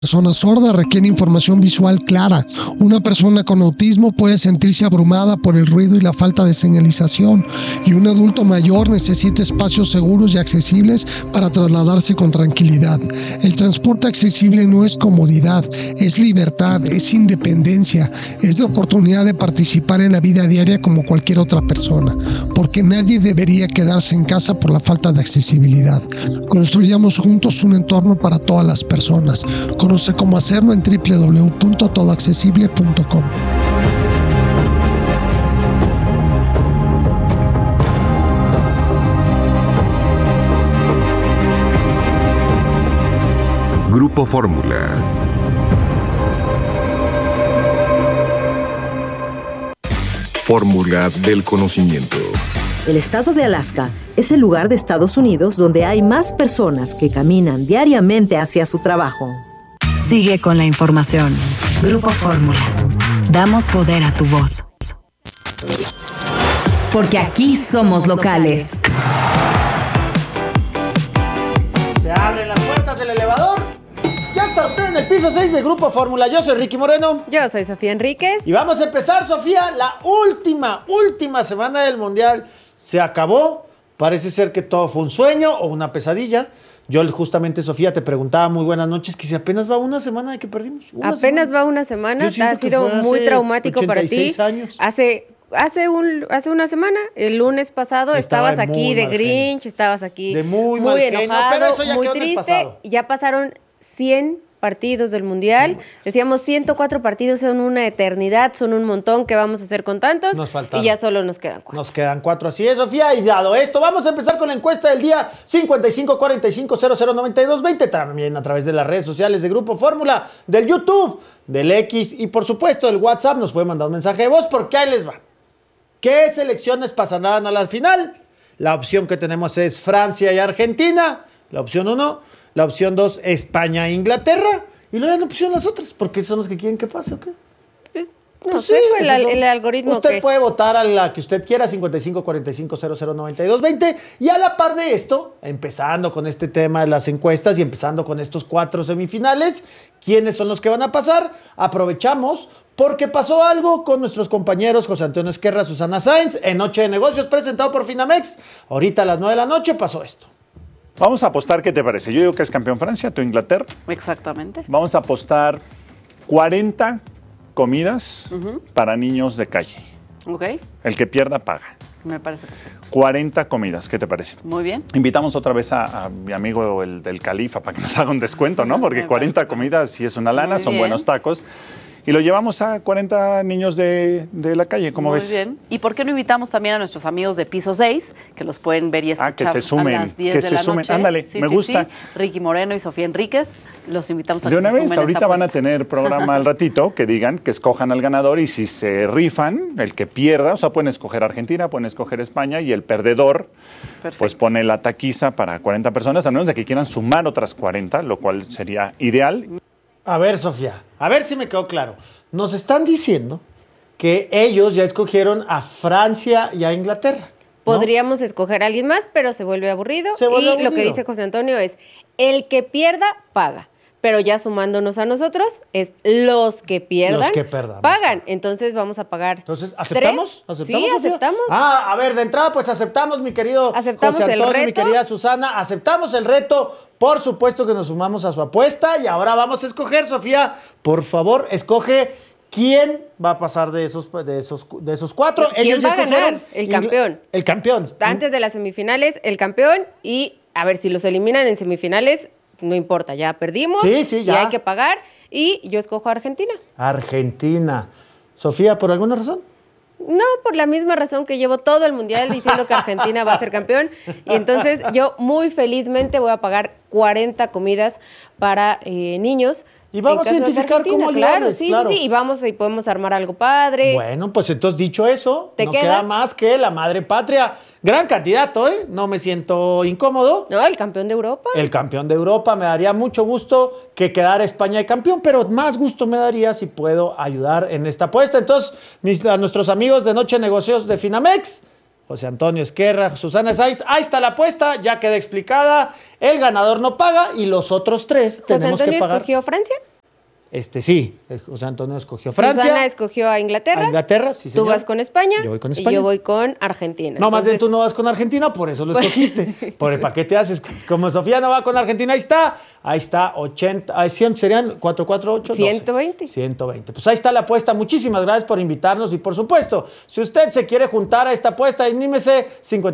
Persona sorda requiere información visual clara. Una persona con autismo puede sentirse abrumada por el ruido y la falta de señalización, y un adulto mayor necesita espacios seguros y accesibles para trasladarse con tranquilidad. El transporte accesible no es comodidad, es libertad, es independencia, es la oportunidad de participar en la vida diaria como cualquier otra persona, porque nadie debería quedarse en casa por la falta de accesibilidad. Construyamos juntos un entorno para todas las personas. Conoce cómo hacerlo en www.todoaccesible.com. Grupo Fórmula. Fórmula del conocimiento. El estado de Alaska es el lugar de Estados Unidos donde hay más personas que caminan diariamente hacia su trabajo. Sigue con la información. Grupo Fórmula. Damos poder a tu voz. Porque aquí somos locales. Se abren las puertas del elevador. Ya está usted en el piso 6 de Grupo Fórmula. Yo soy Ricky Moreno. Yo soy Sofía Enríquez. Y vamos a empezar, Sofía, la última semana del Mundial. Se acabó. Parece ser que todo fue un sueño o una pesadilla. Yo justamente, Sofía, te preguntaba, muy buenas noches, que si apenas va una semana de que perdimos. Apenas va una semana. Ha sido muy traumático para ti. Años. Hace una semana, el lunes pasado, estabas aquí de Grinch, estabas aquí de muy enojado, pero eso ya muy quedó en el triste. pasado. Ya pasaron 100 partidos del Mundial. Decíamos 104 partidos, son una eternidad, son un montón. ¿Qué vamos a hacer con tantos? Nos faltaron. Y ya solo nos quedan 4. Nos quedan 4, así es, Sofía. Y dado esto, vamos a empezar con la encuesta del día 5545009220, también a través de las redes sociales de Grupo Fórmula, del YouTube, del X y por supuesto del WhatsApp. Nos pueden mandar un mensaje de voz porque ahí les va. ¿Qué selecciones pasarán a la final? La opción que tenemos es Francia y Argentina, la opción 1. La opción 2, España e Inglaterra. Y luego la opción las otras, porque son los que quieren que pase, ¿o qué? Pues, no sé, fue el algoritmo. Usted puede votar a la que usted quiera, 5545009220. Y a la par de esto, empezando con este tema de las encuestas y empezando con estos 4 semifinales, ¿quiénes son los que van a pasar? Aprovechamos porque pasó algo con nuestros compañeros José Antonio Esquerra, Susana Sáenz, en Noche de Negocios, presentado por Finamex. Ahorita a las 9 de la noche pasó esto. Vamos a apostar, ¿qué te parece? Yo digo que es campeón Francia, tú Inglaterra. Exactamente. Vamos a apostar 40 comidas para niños de calle. Ok. El que pierda paga. Me parece perfecto. 40 comidas, ¿qué te parece? Muy bien. Invitamos otra vez a mi amigo el del Califa para que nos haga un descuento, ¿no? Porque 40 comidas sí es una lana, son buenos tacos. Y lo llevamos a 40 niños de la calle, ¿cómo ves? Muy bien. ¿Y por qué no invitamos también a nuestros amigos de Piso 6, que los pueden ver y escuchar que se sumen, a las 10 de la noche? Ándale, me gusta. Sí. Ricky Moreno y Sofía Enríquez, los invitamos a de que una se vez, sumen a ahorita esta van a apuesta. tener programa al ratito, que digan, que escojan al ganador y si se rifan, el que pierda, o sea, pueden escoger Argentina, pueden escoger España y el perdedor, pues pone la taquiza para 40 personas, a menos de que quieran sumar otras 40, lo cual sería ideal. A ver, Sofía, a ver si me quedó claro. Nos están diciendo que ellos ya escogieron a Francia y a Inglaterra, ¿no? Podríamos escoger a alguien más, pero se vuelve aburrido. Lo que dice José Antonio es, el que pierda, paga. Pero ya sumándonos a nosotros, es los que pierdan, pagan. Entonces vamos a pagar. Entonces, ¿aceptamos? Sí, aceptamos. A ver, de entrada, pues aceptamos, mi querido José Antonio, mi querida Susana. Aceptamos el reto. Por supuesto que nos sumamos a su apuesta. Y ahora vamos a escoger, Sofía, por favor, escoge quién va a pasar de esos 4. ¿Quién va a ganar? El campeón. El campeón. Antes de las semifinales, el campeón. Y a ver, si los eliminan en semifinales, no importa, ya perdimos. Sí, ya. Y hay que pagar. Y yo escojo a Argentina. Argentina. Sofía, ¿por alguna razón? No, por la misma razón que llevo todo el Mundial diciendo que Argentina va a ser campeón. Y entonces yo muy felizmente voy a pagar 40 comidas para niños. Y vamos a identificar cómo ayudarles, claro. Y vamos y podemos armar algo padre. Bueno, pues entonces dicho eso, no queda más que la madre patria. Gran candidato, ¿eh? No me siento incómodo. No, el campeón de Europa. El campeón de Europa. Me daría mucho gusto que quedara España de campeón, pero más gusto me daría si puedo ayudar en esta apuesta. Entonces, a nuestros amigos de Noche de Negocios de Finamex, José Antonio Esquerra, Susana Sáenz, ahí está la apuesta, ya queda explicada. El ganador no paga y los otros 3 tenemos que pagar. ¿José Antonio escogió Francia? Sí, José Antonio escogió Francia. Susana escogió a Inglaterra. A Inglaterra, sí, señor. Tú vas con España. Yo voy con España. Y yo voy con Argentina. No, más bien tú no vas con Argentina, por eso lo escogiste. ¿Para qué te haces? Como Sofía no va con Argentina, ahí está, 80, 100 serían 448, 120. 120. Pues ahí está la apuesta. Muchísimas gracias por invitarnos y por supuesto, si usted se quiere juntar a esta apuesta, anímese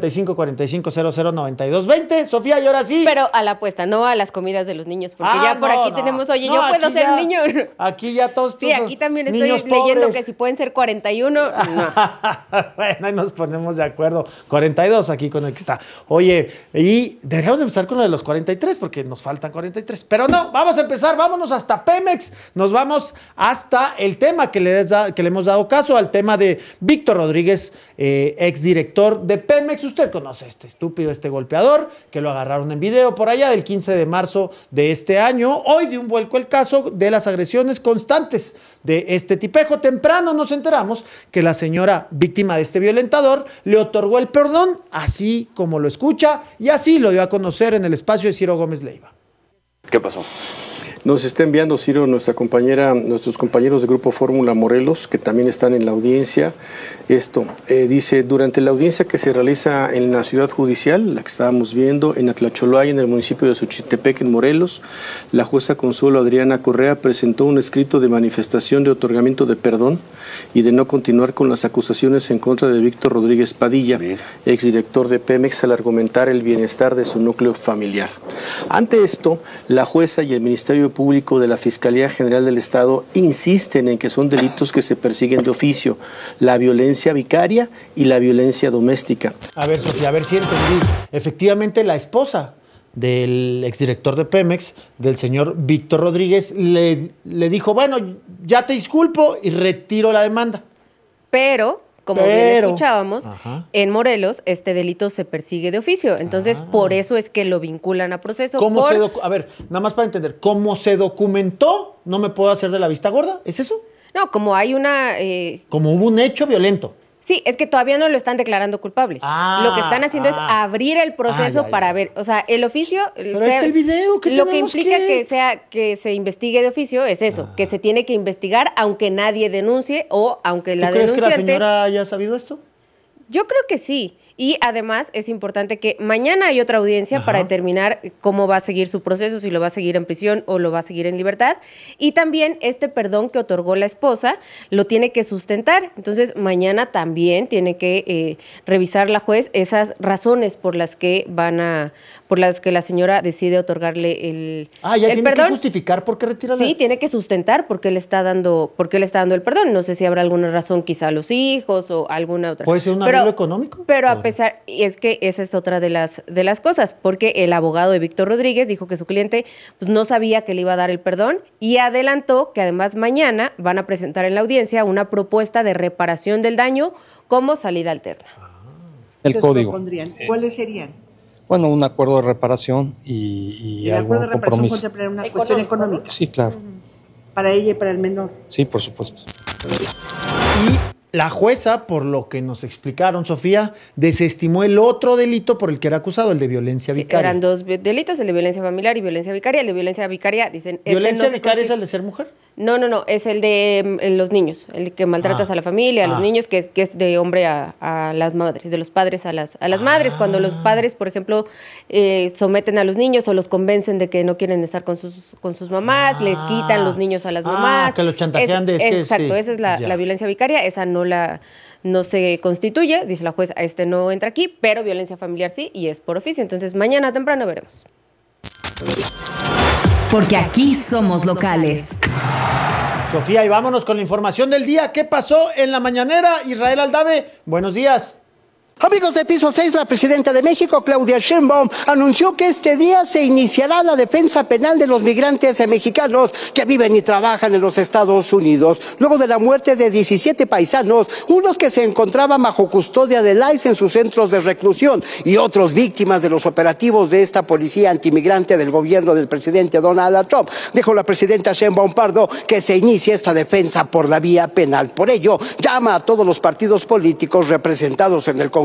5545009220. Sofía, y ahora sí. Pero a la apuesta, no a las comidas de los niños, porque ya por aquí tenemos, oye, yo puedo ser un niño. Aquí ya todos. Sí, aquí también estoy leyendo que si pueden ser 41, no. Bueno, ahí nos ponemos de acuerdo. 42 aquí con el que está. Oye, y deberíamos empezar con lo de los 43 porque nos faltan 43. Pero no, vamos a empezar, vámonos hasta Pemex. Nos vamos hasta el tema que le hemos dado caso, al tema de Víctor Rodríguez, exdirector de Pemex. Usted conoce a este estúpido, este golpeador, que lo agarraron en video por allá del 15 de marzo de este año. Hoy dio un vuelco el caso de las agresiones constantes de este tipejo. Temprano nos enteramos que la señora víctima de este violentador le otorgó el perdón, así como lo escucha, y así lo dio a conocer en el espacio de Ciro Gómez Leiva. ¿Qué pasó? Nos está enviando, Ciro, nuestros compañeros de Grupo Fórmula Morelos, que también están en la audiencia. Dice, durante la audiencia que se realiza en la ciudad judicial, la que estábamos viendo, en Atlacholaya, en el municipio de Xochitepec, en Morelos, la jueza Consuelo Adriana Correa presentó un escrito de manifestación de otorgamiento de perdón y de no continuar con las acusaciones en contra de Víctor Rodríguez Padilla, exdirector de Pemex, al argumentar el bienestar de su núcleo familiar. Ante esto, la jueza y el Ministerio Público de la Fiscalía General del Estado insisten en que son delitos que se persiguen de oficio: la violencia vicaria y la violencia doméstica. A ver, Sofía, a ver si entendí. Efectivamente, la esposa del exdirector de Pemex, del señor Víctor Rodríguez, le dijo, bueno, ya te disculpo y retiro la demanda. Pero bien escuchábamos, en Morelos este delito se persigue de oficio. Entonces, por eso es que lo vinculan a proceso. A ver, nada más para entender, ¿cómo se documentó? ¿No me puedo hacer de la vista gorda? ¿Es eso? No, como hay una... Como hubo un hecho violento. Sí, es que todavía no lo están declarando culpable. Lo que están haciendo es abrir el proceso para ver. O sea, el oficio... Pero está el video, lo que implica que se investigue de oficio es eso, que se tiene que investigar aunque nadie denuncie o aunque la denunciante... ¿Tú crees que la señora haya sabido esto? Yo creo que sí. Y además es importante que mañana hay otra audiencia para determinar cómo va a seguir su proceso, si lo va a seguir en prisión o lo va a seguir en libertad. Y también este perdón que otorgó la esposa lo tiene que sustentar. Entonces mañana también tiene que revisar la juez esas razones por las que la señora decide otorgarle el perdón. ¿Tiene que justificar por qué retira Sí, tiene que sustentar por qué le está dando el perdón. No sé si habrá alguna razón, quizá los hijos o alguna otra. ¿Puede ser un arreglo económico? Pero es que esa es otra de las cosas, porque el abogado de Víctor Rodríguez dijo que su cliente pues, no sabía que le iba a dar el perdón y adelantó que además mañana van a presentar en la audiencia una propuesta de reparación del daño como salida alterna. El código. ¿Cuáles serían? Bueno, un acuerdo de reparación y algún compromiso. ¿El acuerdo de reparación contemplar una cuestión económica? Sí, claro. ¿Para ella y para el menor? Sí, por supuesto. Y la jueza, por lo que nos explicaron, Sofía, desestimó el otro delito por el que era acusado, el de violencia vicaria. Eran dos delitos, el de violencia familiar y violencia vicaria. El de violencia vicaria, dicen... ¿Violencia vicaria es el de ser mujer? No, es el de los niños, el que maltratas a la familia, a los niños, que es de hombre a las madres, de los padres a las madres. Cuando los padres, por ejemplo, someten a los niños o los convencen de que no quieren estar con sus mamás, les quitan los niños a las mamás. Que lo chantajean exacto, esa es la violencia vicaria, esa no se constituye, dice la jueza, no entra aquí, pero violencia familiar sí, y es por oficio. Entonces, mañana temprano veremos. Porque aquí somos locales. Sofía, y vámonos con la información del día. ¿Qué pasó en la mañanera? Israel Aldave, buenos días. Amigos de Piso 6, la presidenta de México, Claudia Sheinbaum, anunció que este día se iniciará la defensa penal de los migrantes mexicanos que viven y trabajan en los Estados Unidos, luego de la muerte de 17 paisanos, unos que se encontraban bajo custodia del ICE en sus centros de reclusión y otros víctimas de los operativos de esta policía antimigrante del gobierno del presidente Donald Trump. Dijo la presidenta Sheinbaum Pardo que se inicie esta defensa por la vía penal. Por ello, llama a todos los partidos políticos representados en el Congreso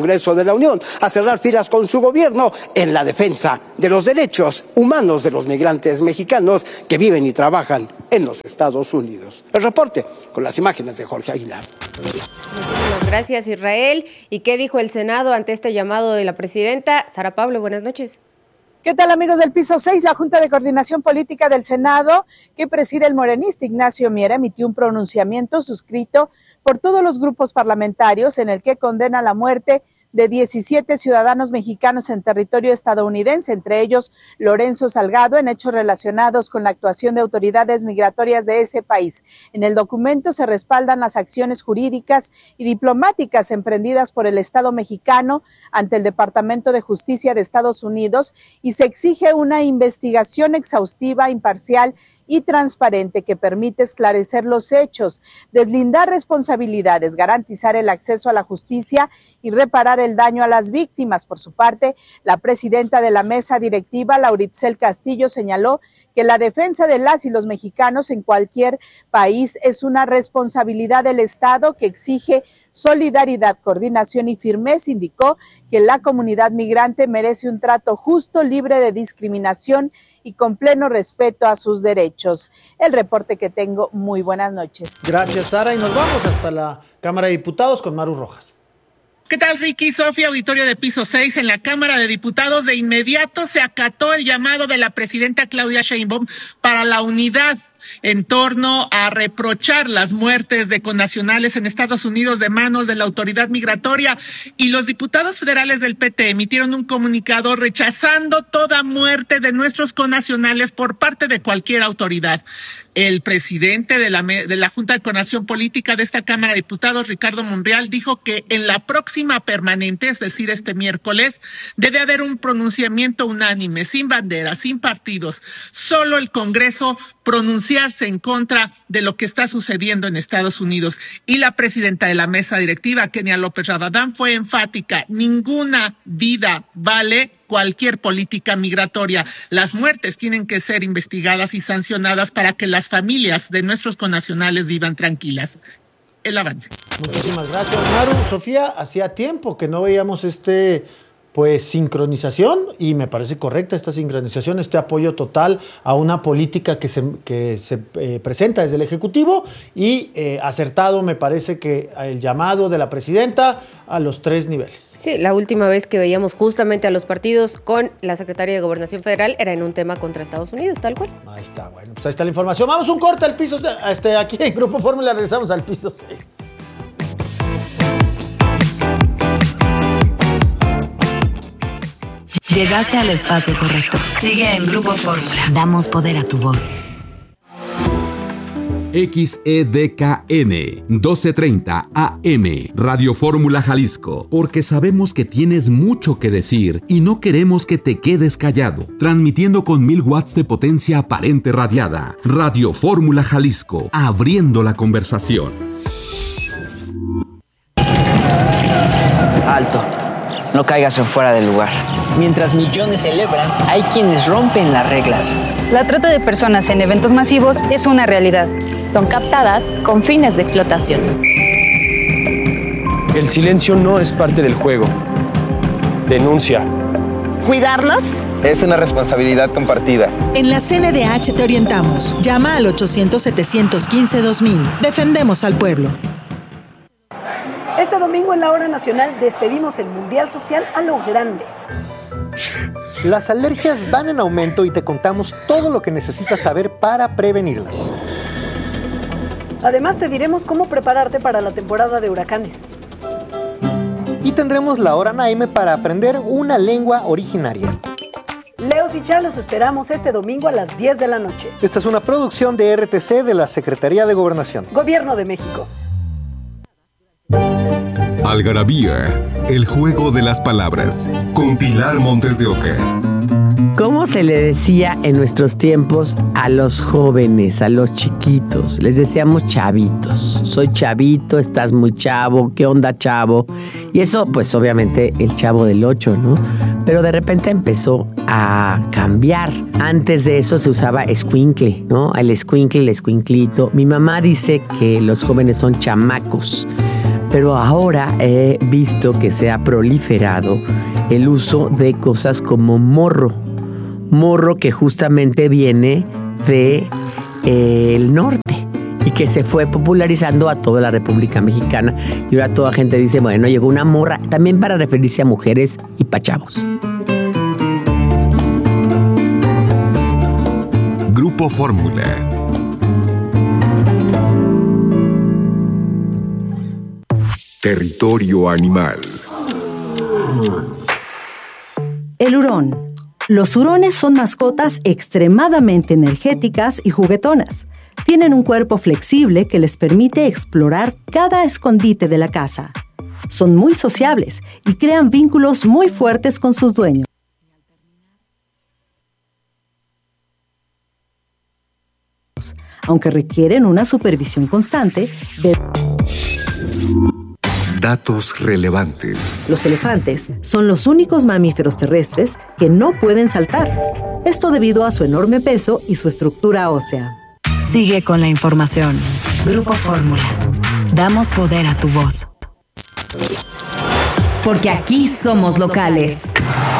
Congreso de la Unión a cerrar filas con su gobierno en la defensa de los derechos humanos de los migrantes mexicanos que viven y trabajan en los Estados Unidos. El reporte con las imágenes de Jorge Aguilar. Muchísimas gracias, Israel. ¿Y qué dijo el Senado ante este llamado de la presidenta? Sara Pablo, buenas noches. ¿Qué tal, amigos del Piso 6? La Junta de Coordinación Política del Senado, que preside el morenista Ignacio Mier, emitió un pronunciamiento suscrito por todos los grupos parlamentarios en el que condena la muerte de 17 ciudadanos mexicanos en territorio estadounidense, entre ellos Lorenzo Salgado, en hechos relacionados con la actuación de autoridades migratorias de ese país. En el documento se respaldan las acciones jurídicas y diplomáticas emprendidas por el Estado mexicano ante el Departamento de Justicia de Estados Unidos y se exige una investigación exhaustiva, imparcial y transparente que permite esclarecer los hechos, deslindar responsabilidades, garantizar el acceso a la justicia y reparar el daño a las víctimas. Por su parte, la presidenta de la mesa directiva, Lauritzel Castillo, señaló que la defensa de las y los mexicanos en cualquier país es una responsabilidad del Estado que exige solidaridad, coordinación y firmeza. Indicó que la comunidad migrante merece un trato justo, libre de discriminación y con pleno respeto a sus derechos. El reporte que tengo. Muy buenas noches. Gracias, Sara, y nos vamos hasta la Cámara de Diputados con Maru Rojas. ¿Qué tal, Ricky? Sofía, auditorio de Piso 6. En la Cámara de Diputados de inmediato se acató el llamado de la presidenta Claudia Sheinbaum para la unidad en torno a reprochar las muertes de connacionales en Estados Unidos de manos de la autoridad migratoria, y los diputados federales del PT emitieron un comunicado rechazando toda muerte de nuestros connacionales por parte de cualquier autoridad. El presidente de la Junta de Coordinación Política de esta Cámara de Diputados, Ricardo Monreal, dijo que en la próxima permanente, es decir, este miércoles, debe haber un pronunciamiento unánime, sin banderas, sin partidos, solo el Congreso pronunciarse en contra de lo que está sucediendo en Estados Unidos. Y la presidenta de la mesa directiva, Kenia López Rabadán, fue enfática: ninguna vida vale cualquier política migratoria. Las muertes tienen que ser investigadas y sancionadas para que las familias de nuestros connacionales vivan tranquilas. El avance. Muchísimas gracias, Maru. Sofía, hacía tiempo que no veíamos sincronización, y me parece correcta esta sincronización, este apoyo total a una política que se presenta desde el Ejecutivo, y acertado me parece que el llamado de la presidenta a los 3 niveles. Sí, la última vez que veíamos justamente a los partidos con la secretaria de Gobernación Federal era en un tema contra Estados Unidos, tal cual. Ahí está, bueno, pues ahí está la información. Vamos un corte al piso, aquí en Grupo Fórmula, regresamos al piso 6. Llegaste al espacio correcto. Sigue en Grupo Fórmula. Damos poder a tu voz. XEDKN 1230 AM Radio Fórmula Jalisco, porque sabemos que tienes mucho que decir y no queremos que te quedes callado. Transmitiendo con 1000 watts de potencia aparente radiada. Radio Fórmula Jalisco, abriendo la conversación. Alto, no caigas en fuera del lugar. Mientras millones celebran, hay quienes rompen las reglas. La trata de personas en eventos masivos es una realidad. Son captadas con fines de explotación. El silencio no es parte del juego. Denuncia. ¿Cuidarlos? Es una responsabilidad compartida. En la CNDH te orientamos. Llama al 800-715-2000. Defendemos al pueblo. Este domingo en la Hora Nacional despedimos el Mundial Social a lo grande. Las alergias van en aumento y te contamos todo lo que necesitas saber para prevenirlas. Además te diremos cómo prepararte para la temporada de huracanes. Y tendremos la Hora Naime para aprender una lengua originaria. Leos y Char los esperamos este domingo a las 10 de la noche. Esta es una producción de RTC de la Secretaría de Gobernación. Gobierno de México. Algarabía, el juego de las palabras, con Pilar Montes de Oca. ¿Cómo se le decía en nuestros tiempos a los jóvenes, a los chiquitos? Les decíamos chavitos. Soy chavito, estás muy chavo, ¿qué onda, chavo? Y eso, pues obviamente el Chavo del 8, ¿no? Pero de repente empezó a cambiar. Antes de eso se usaba escuincle, ¿no? El escuincle, el escuinclito. Mi mamá dice que los jóvenes son chamacos, Pero ahora he visto que se ha proliferado el uso de cosas como morro. Morro que justamente viene del norte y que se fue popularizando a toda la República Mexicana. Y ahora toda gente dice, bueno, llegó una morra, también para referirse a mujeres y pa' chavos. Grupo Fórmula. Territorio animal. El hurón. Los hurones son mascotas extremadamente energéticas y juguetonas. Tienen un cuerpo flexible que les permite explorar cada escondite de la casa. Son muy sociables y crean vínculos muy fuertes con sus dueños. Aunque requieren una supervisión constante de... Datos relevantes. Los elefantes son los únicos mamíferos terrestres que no pueden saltar. Esto debido a su enorme peso y su estructura ósea. Sigue con la información. Grupo Fórmula. Damos poder a tu voz. Porque aquí somos locales.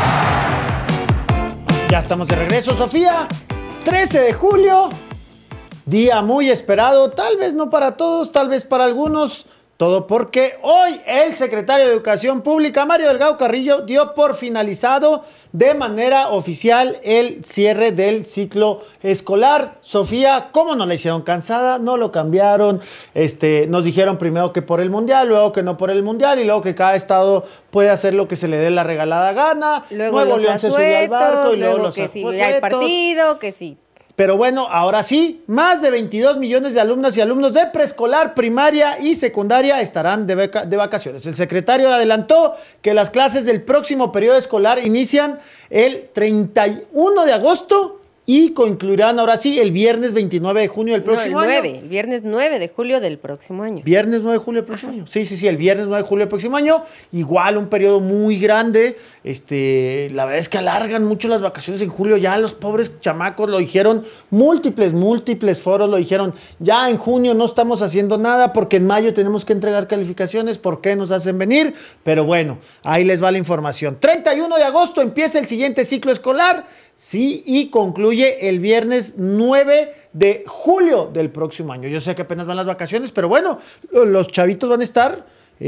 Ya estamos de regreso, Sofía. 13 de julio. Día muy esperado. Tal vez no para todos, tal vez para algunos. Todo porque hoy el secretario de Educación Pública, Mario Delgado Carrillo, dio por finalizado de manera oficial el cierre del ciclo escolar. Sofía, ¿cómo no la hicieron cansada? No lo cambiaron. Nos dijeron primero que por el Mundial, luego que no por el Mundial, y luego que cada estado puede hacer lo que se le dé la regalada gana. Luego Nuevo León se subió al barco, y luego los que si hay partido, que sí. Pero bueno, ahora sí, más de 22 millones de alumnas y alumnos de preescolar, primaria y secundaria estarán de vacaciones. El secretario adelantó que las clases del próximo periodo escolar inician el 31 de agosto y concluirán ahora sí el viernes 29 de junio del próximo año. El viernes 9 de julio del próximo año. Viernes 9 de julio del próximo año. Sí, el viernes 9 de julio del próximo año. Igual un periodo muy grande. La verdad es que alargan mucho las vacaciones en julio. Ya los pobres chamacos lo dijeron, múltiples foros lo dijeron. Ya en junio no estamos haciendo nada porque en mayo tenemos que entregar calificaciones. ¿Por qué nos hacen venir? Pero bueno, ahí les va la información. 31 de agosto empieza el siguiente ciclo escolar. Sí, y concluye el viernes 9 de julio del próximo año. Yo sé que apenas van las vacaciones, pero bueno, los chavitos van a estar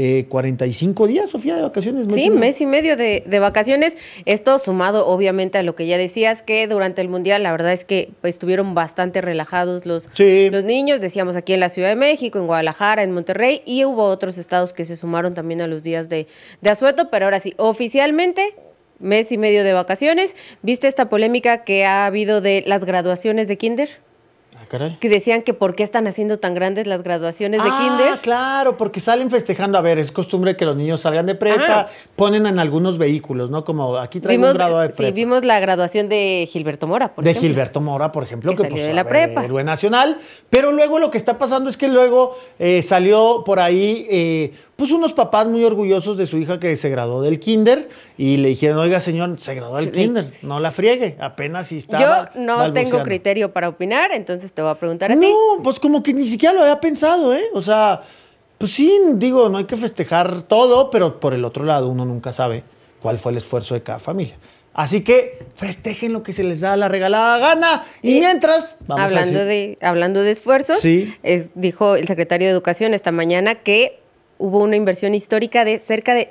45 días, Sofía, de vacaciones. Mes y medio de vacaciones. Esto sumado, obviamente, a lo que ya decías, que durante el Mundial, la verdad es que estuvieron bastante relajados los niños. Decíamos aquí en la Ciudad de México, en Guadalajara, en Monterrey, y hubo otros estados que se sumaron también a los días de asueto, pero ahora sí, oficialmente... mes y medio de vacaciones. ¿Viste esta polémica que ha habido de las graduaciones de kinder? Caray. Que decían que por qué están haciendo tan grandes las graduaciones de kinder. Ah, claro, porque salen festejando. A ver, es costumbre que los niños salgan de prepa, ponen en algunos vehículos, ¿no? Como aquí traigo un graduado de prepa. Sí, vimos la graduación de Gilberto Mora, por ejemplo. Gilberto Mora, por ejemplo, que salió de la prepa. Héroe nacional. Pero luego lo que está pasando es que luego salió por ahí... pues unos papás muy orgullosos de su hija que se graduó del kinder y le dijeron, oiga señor, se graduó del kinder, no la friegue, apenas si estaba Yo no tengo criterio para opinar, entonces te voy a preguntar a ti. No, pues como que ni siquiera lo había pensado, o sea, pues sí, digo, no hay que festejar todo, pero por el otro lado uno nunca sabe cuál fue el esfuerzo de cada familia. Así que festejen lo que se les da la regalada gana. Y mientras, hablando de esfuerzos, dijo el secretario de Educación esta mañana que hubo una inversión histórica de cerca de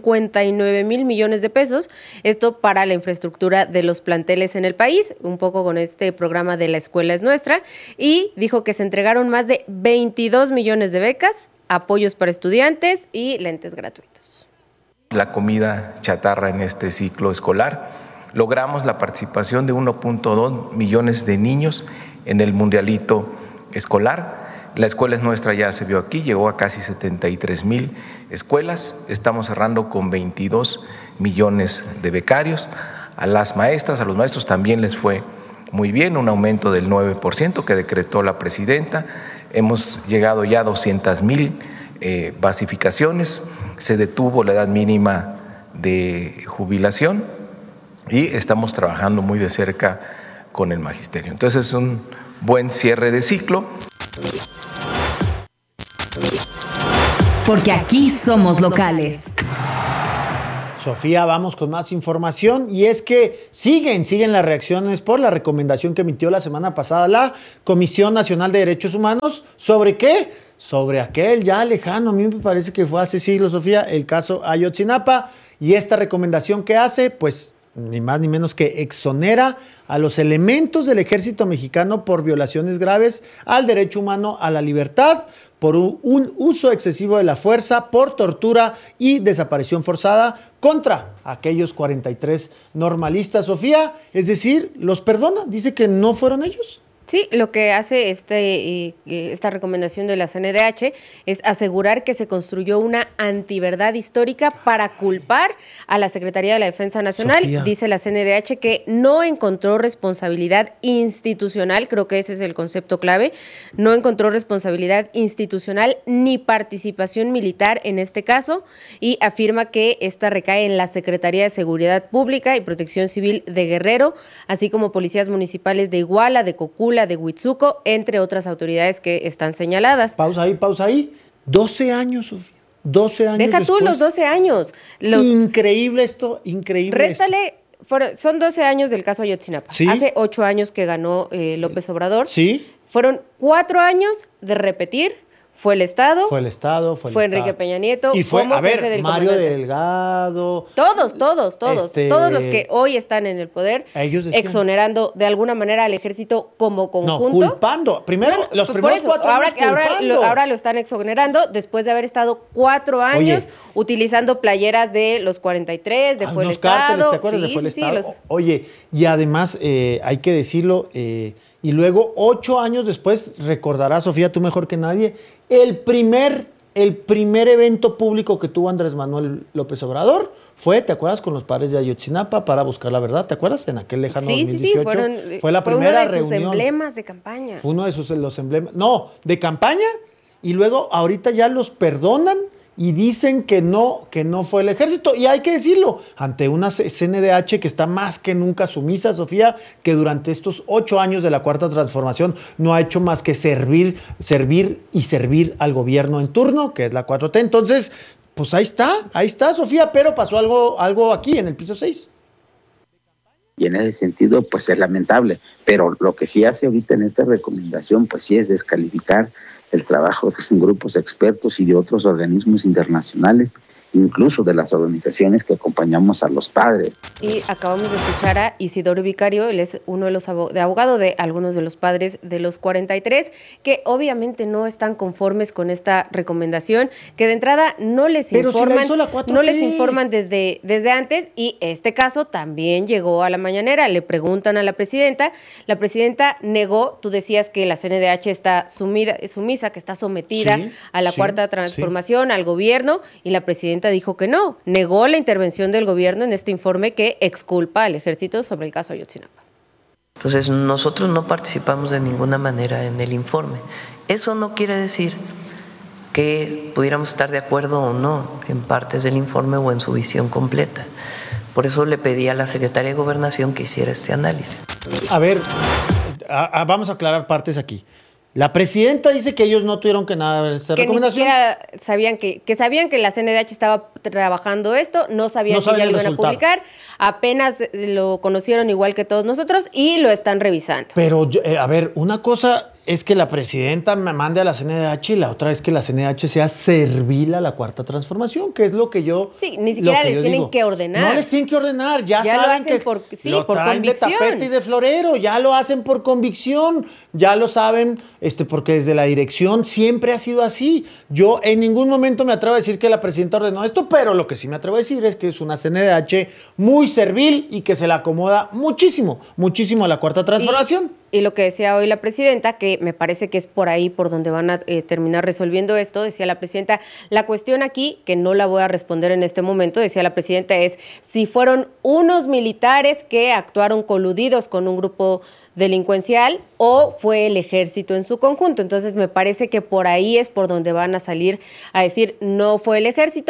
59,000 millones de pesos, esto para la infraestructura de los planteles en el país, un poco con este programa de La Escuela es Nuestra, y dijo que se entregaron más de 22 millones de becas, apoyos para estudiantes y lentes gratuitos. La comida chatarra en este ciclo escolar, logramos la participación de 1.2 millones de niños en el mundialito escolar. La Escuela es Nuestra ya se vio aquí, llegó a casi 73,000 escuelas. Estamos cerrando con 22 millones de becarios. A las maestras, a los maestros también les fue muy bien, un aumento del 9% que decretó la presidenta. Hemos llegado ya a 200,000 basificaciones. Se detuvo la edad mínima de jubilación y estamos trabajando muy de cerca con el magisterio. Entonces es un buen cierre de ciclo. porque aquí somos locales. Sofía, vamos con más información y es que siguen las reacciones por la recomendación que emitió la semana pasada la Comisión Nacional de Derechos Humanos. ¿Sobre qué? Sobre aquel ya lejano, a mí me parece que fue hace siglos, Sofía, el caso Ayotzinapa, y esta recomendación que hace, pues ni más ni menos que exonera a los elementos del ejército mexicano por violaciones graves al derecho humano a la libertad, por un uso excesivo de la fuerza, por tortura y desaparición forzada contra aquellos 43 normalistas, Sofía. Es decir, los perdona, dice que no fueron ellos. Sí, lo que hace esta recomendación de la CNDH es asegurar que se construyó una antiverdad histórica para culpar a la Secretaría de la Defensa Nacional. Sofía. Dice la CNDH que no encontró responsabilidad institucional, creo que ese es el concepto clave, no encontró responsabilidad institucional ni participación militar en este caso, y afirma que esta recae en la Secretaría de Seguridad Pública y Protección Civil de Guerrero, así como policías municipales de Iguala, de Cocula, de Huitzuco, entre otras autoridades que están señaladas. Pausa ahí. 12 años, Sofía. 12 años Deja después. tú los 12 años. Increíble esto. Réstale, son 12 años del caso Ayotzinapa. ¿Sí? Hace 8 años que ganó López Obrador. Sí. Fueron 4 años de repetir. Fue el Estado. Fue Enrique Peña Nieto. Y fue, Mario Delgado. Todos los que hoy están en el poder, exonerando de alguna manera al ejército como conjunto. No, culpando. Primero, los primeros 4 años ahora lo están exonerando después de haber estado 4 años utilizando playeras de los 43, de Fue el Estado. Cárteles, ¿te acuerdas de Fue el Estado? Oye, y además hay que decirlo, y luego 8 años después, recordarás, Sofía, tú mejor que nadie, el primer evento público que tuvo Andrés Manuel López Obrador fue, ¿te acuerdas? Con los padres de Ayotzinapa para buscar la verdad, ¿te acuerdas? En aquel lejano 2018. Fue la primera reunión. Fue uno de sus emblemas de campaña. Fue uno de los emblemas, de campaña, y luego ahorita ya los perdonan y dicen que no fue el ejército. Y hay que decirlo, ante una CNDH que está más que nunca sumisa, Sofía, que durante estos 8 años de la Cuarta Transformación no ha hecho más que servir al gobierno en turno, que es la 4T. Entonces, pues ahí está, Sofía, pero pasó algo aquí en el piso 6. Y en ese sentido, pues es lamentable. Pero lo que sí hace ahorita en esta recomendación, pues sí es descalificar el trabajo de grupos expertos y de otros organismos internacionales, incluso de las organizaciones que acompañamos a los padres. Y acabamos de escuchar a Isidoro Vicario, él es uno de los abogados de algunos de los padres de los 43, que obviamente no están conformes con esta recomendación, que de entrada no les informan desde antes, y este caso también llegó a la mañanera, le preguntan a la presidenta negó, tú decías que la CNDH está sumisa, que está sometida a la Cuarta Transformación, al gobierno, y la presidenta dijo que no, negó la intervención del gobierno en este informe que exculpa al ejército sobre el caso Ayotzinapa. Entonces, nosotros no participamos de ninguna manera en el informe. Eso no quiere decir que pudiéramos estar de acuerdo o no en partes del informe o en su visión completa. Por eso le pedí a la Secretaría de Gobernación que hiciera este análisis. A ver, vamos a aclarar partes aquí. La presidenta dice que ellos no tuvieron que nada ver esta recomendación. Ni siquiera sabían que la CNDH estaba trabajando esto, no sabían que ya lo iban a publicar, apenas lo conocieron igual que todos nosotros y lo están revisando. Pero, a ver, una cosa es que la presidenta me mande a la CNDH y la otra es que la CNDH sea servil a la Cuarta Transformación, que es lo que yo Sí, ni siquiera les tienen que ordenar. No les tienen que ordenar, ya saben que lo traen de tapete y de florero, ya lo hacen por convicción, ya lo saben, porque desde la dirección siempre ha sido así. Yo en ningún momento me atrevo a decir que la presidenta ordenó esto, pero lo que sí me atrevo a decir es que es una CNDH muy servil y que se le acomoda muchísimo a la Cuarta Transformación. Y lo que decía hoy la presidenta, que me parece que es por ahí por donde van a terminar resolviendo esto, decía la presidenta, la cuestión aquí, que no la voy a responder en este momento, decía la presidenta, es si fueron unos militares que actuaron coludidos con un grupo delincuencial o fue el ejército en su conjunto. Entonces me parece que por ahí es por donde van a salir a decir no fue el ejército,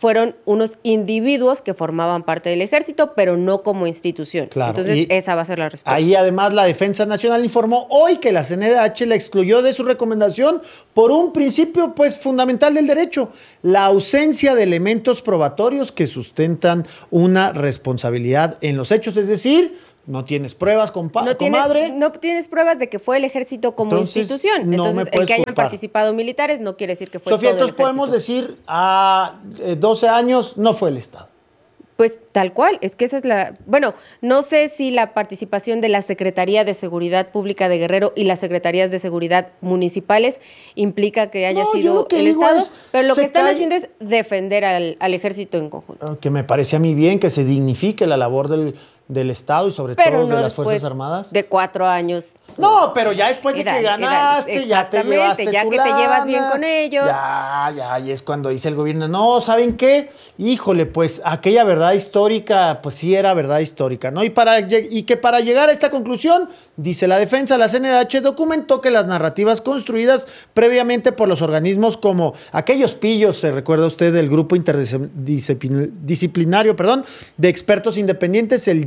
fueron unos individuos que formaban parte del ejército, pero no como institución. Claro. Entonces, esa va a ser la respuesta. Ahí, además, la Defensa Nacional informó hoy que la CNDH la excluyó de su recomendación por un principio, pues, fundamental del derecho: la ausencia de elementos probatorios que sustentan una responsabilidad en los hechos. Es decir, no tienes pruebas, comadre. No tienes pruebas de que fue el ejército como institución. Entonces, el que hayan participado militares no quiere decir que fue Sofía, todo el ejército. podemos decir a 12 años no fue el Estado. Pues tal cual, es que esa es la... Bueno, no sé si la participación de la Secretaría de Seguridad Pública de Guerrero y las Secretarías de Seguridad municipales implica que haya sido el Estado, pero lo que están haciendo es defender al ejército en conjunto. Que me parece a mí bien que se dignifique la labor del Estado y sobre todo de las Fuerzas Armadas. De 4 años. No, pero ya después de que ganaste, ya te llevaste ya tu que lana, te llevas bien con ellos. Ya, y es cuando dice el gobierno, no, ¿saben qué? Híjole, pues aquella verdad histórica, pues sí era verdad histórica, ¿no? Y que para llegar a esta conclusión, dice la defensa, la CNDH documentó que las narrativas construidas previamente por los organismos como aquellos pillos, se recuerda usted del grupo interdisciplinario, de expertos independientes, el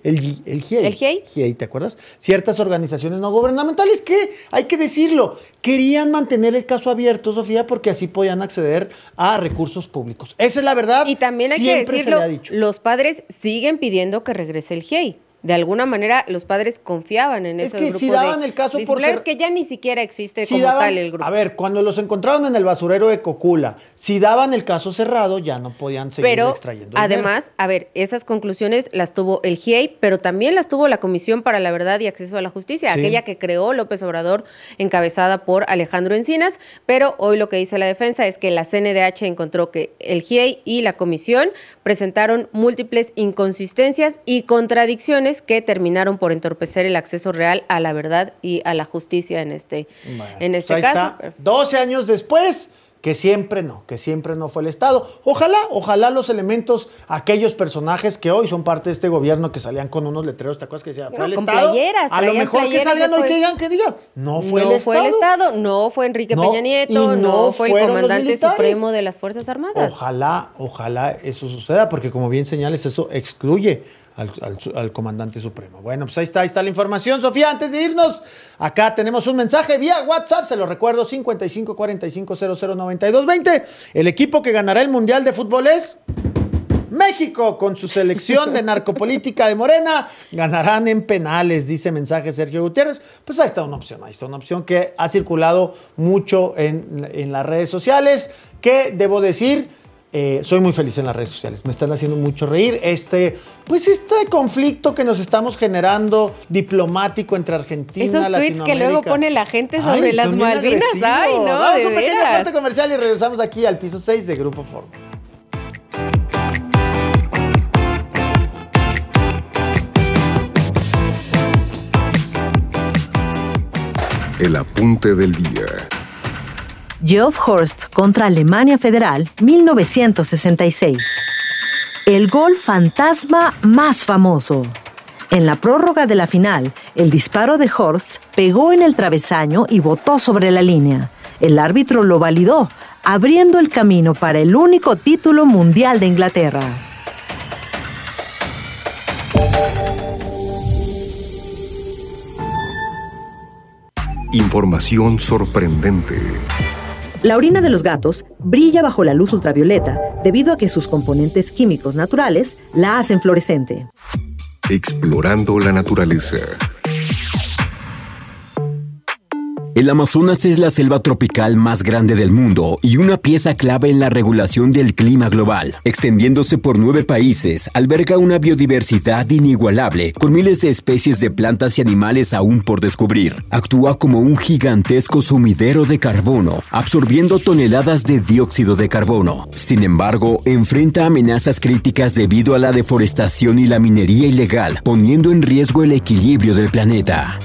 GIEI, ¿te acuerdas? Ciertas organizaciones no gubernamentales que, hay que decirlo, querían mantener el caso abierto, Sofía, porque así podían acceder a recursos públicos. Esa es la verdad. Y también hay que decirlo, los padres siguen pidiendo que regrese el GIEI. De alguna manera, los padres confiaban en ese grupo de disciplinares que ya ni siquiera existe tal el grupo. A ver, cuando los encontraron en el basurero de Cocula, si daban el caso cerrado, ya no podían seguir extrayendo. Además, a ver, esas conclusiones las tuvo el GIEI, pero también las tuvo la Comisión para la Verdad y Acceso a la Justicia, aquella que creó López Obrador, encabezada por Alejandro Encinas, pero hoy lo que dice la defensa es que la CNDH encontró que el GIEI y la Comisión presentaron múltiples inconsistencias y contradicciones que terminaron por entorpecer el acceso real a la verdad y a la justicia en este caso. Está, 12 años después, que siempre no fue el Estado. Ojalá los elementos, aquellos personajes que hoy son parte de este gobierno que salían con unos letreros, ¿te acuerdas que decía, fue el Estado? Playeras, a lo mejor que salgan hoy que digan, no fue el Estado. No fue el Estado, no fue Enrique Peña Nieto, no fue el comandante supremo de las Fuerzas Armadas. Ojalá eso suceda, porque como bien señales, eso excluye al comandante supremo. Bueno, pues ahí está la información. Sofía, antes de irnos, acá tenemos un mensaje vía WhatsApp, se lo recuerdo, 5545009220. El equipo que ganará el Mundial de Fútbol es México, con su selección de narcopolítica de Morena, ganarán en penales, dice mensaje Sergio Gutiérrez. Pues ahí está una opción que ha circulado mucho en las redes sociales, que debo decir, soy muy feliz en las redes sociales, me están haciendo mucho reír. Este conflicto que nos estamos generando diplomático entre Argentina y Latinoamérica. Esos tweets que luego pone la gente sobre las Malvinas. Ay, no, vamos a un pequeño corte comercial y regresamos aquí al piso 6 de Grupo Fórmula. El apunte del día. Geoff Horst contra Alemania Federal, 1966. El gol fantasma más famoso. En la prórroga de la final, el disparo de Horst pegó en el travesaño y botó sobre la línea. El árbitro lo validó, abriendo el camino para el único título mundial de Inglaterra. Información sorprendente. La orina de los gatos brilla bajo la luz ultravioleta debido a que sus componentes químicos naturales la hacen fluorescente. Explorando la naturaleza. El Amazonas es la selva tropical más grande del mundo y una pieza clave en la regulación del clima global. Extendiéndose por 9 países, alberga una biodiversidad inigualable, con miles de especies de plantas y animales aún por descubrir. Actúa como un gigantesco sumidero de carbono, absorbiendo toneladas de dióxido de carbono. Sin embargo, enfrenta amenazas críticas debido a la deforestación y la minería ilegal, poniendo en riesgo el equilibrio del planeta.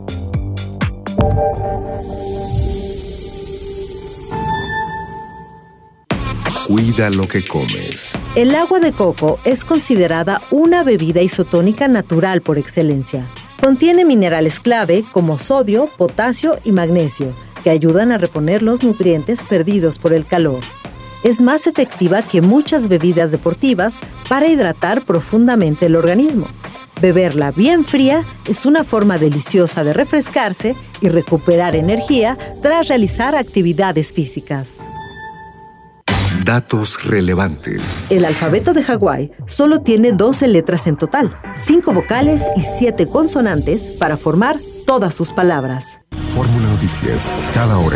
Cuida lo que comes. El agua de coco es considerada una bebida isotónica natural por excelencia. Contiene minerales clave como sodio, potasio y magnesio, que ayudan a reponer los nutrientes perdidos por el calor. Es más efectiva que muchas bebidas deportivas para hidratar profundamente el organismo. Beberla bien fría es una forma deliciosa de refrescarse y recuperar energía tras realizar actividades físicas. Datos relevantes. El alfabeto de Hawái solo tiene 12 letras en total, 5 vocales y 7 consonantes para formar todas sus palabras. Fórmula Noticias, cada hora.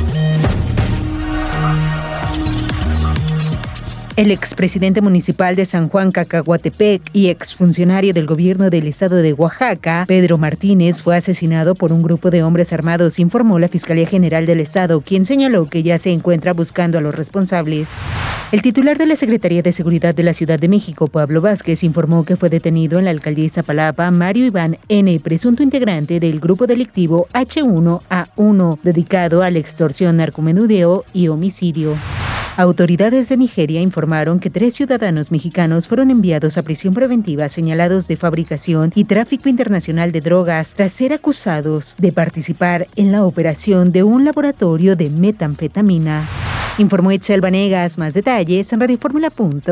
El expresidente municipal de San Juan Cacahuatepec y exfuncionario del gobierno del estado de Oaxaca, Pedro Martínez, fue asesinado por un grupo de hombres armados, informó la Fiscalía General del Estado, quien señaló que ya se encuentra buscando a los responsables. El titular de la Secretaría de Seguridad de la Ciudad de México, Pablo Vázquez, informó que fue detenido en la alcaldía Iztapalapa Mario Iván N., presunto integrante del grupo delictivo H1A1, dedicado a la extorsión, narcomenudeo y homicidio. Autoridades de Nigeria informaron que 3 ciudadanos mexicanos fueron enviados a prisión preventiva señalados de fabricación y tráfico internacional de drogas tras ser acusados de participar en la operación de un laboratorio de metanfetamina. Informó Itzel Vanegas. Más detalles en radioformula.mx.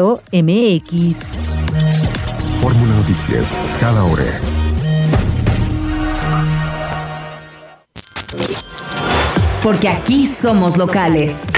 Fórmula Noticias, cada hora. Porque aquí somos locales.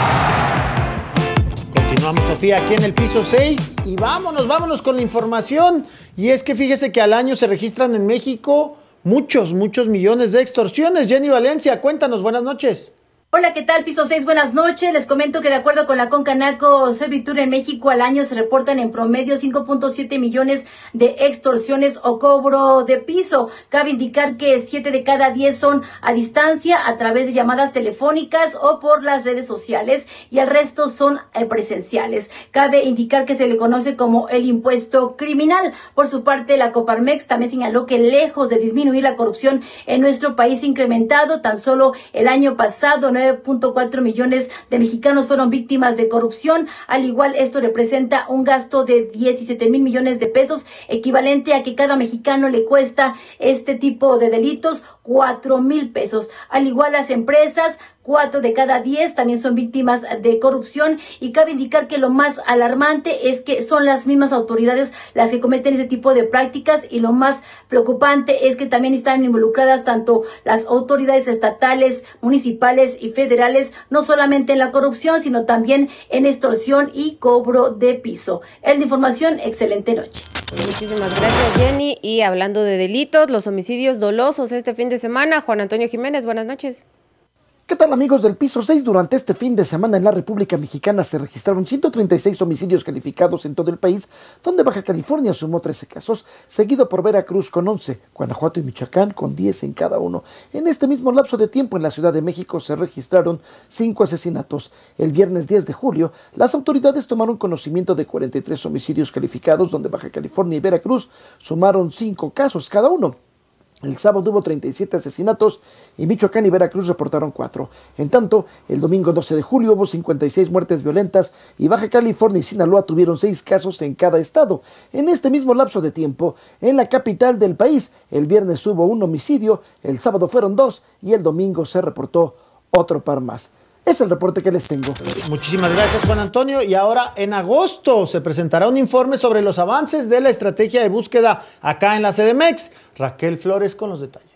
Continuamos, Sofía, aquí en el piso 6 y vámonos con la información. Y es que fíjese que al año se registran en México muchos millones de extorsiones. Jenny Valencia, cuéntanos, buenas noches. Hola, ¿qué tal? Piso 6, buenas noches. Les comento que de acuerdo con la Concanaco Servitur en México, al año se reportan en promedio 5.7 millones de extorsiones o cobro de piso. Cabe indicar que 7 de cada 10 son a distancia, a través de llamadas telefónicas o por las redes sociales, y el resto son presenciales. Cabe indicar que se le conoce como el impuesto criminal. Por su parte, la Coparmex también señaló que lejos de disminuir la corrupción en nuestro país, ha incrementado. Tan solo el año pasado, 9.4 millones de mexicanos fueron víctimas de corrupción. Al igual, esto representa un gasto de 17,000 millones de pesos, equivalente a que cada mexicano le cuesta este tipo de delitos 4,000 pesos. Al igual, las empresas, 4 de cada 10 también son víctimas de corrupción, y cabe indicar que lo más alarmante es que son las mismas autoridades las que cometen ese tipo de prácticas, y lo más preocupante es que también están involucradas tanto las autoridades estatales, municipales y federales, no solamente en la corrupción, sino también en extorsión y cobro de piso. Es la información, excelente noche. Muchísimas gracias, Jenny. Y hablando de delitos, los homicidios dolosos este fin de semana, Juan Antonio Jiménez, buenas noches. ¿Qué tal, amigos del piso 6? Durante este fin de semana en la República Mexicana se registraron 136 homicidios calificados en todo el país, donde Baja California sumó 13 casos, seguido por Veracruz con 11, Guanajuato y Michoacán con 10 en cada uno. En este mismo lapso de tiempo en la Ciudad de México se registraron 5 asesinatos. El viernes 10 de julio, las autoridades tomaron conocimiento de 43 homicidios calificados, donde Baja California y Veracruz sumaron 5 casos cada uno. El sábado hubo 37 asesinatos y Michoacán y Veracruz reportaron 4. En tanto, el domingo 12 de julio hubo 56 muertes violentas y Baja California y Sinaloa tuvieron 6 casos en cada estado. En este mismo lapso de tiempo, en la capital del país, el viernes hubo 1 homicidio, el sábado fueron 2 y el domingo se reportó otro par más. Es el reporte que les tengo. Muchísimas gracias, Juan Antonio. Y ahora, en agosto, se presentará un informe sobre los avances de la estrategia de búsqueda acá en la CDMX. Raquel Flores con los detalles.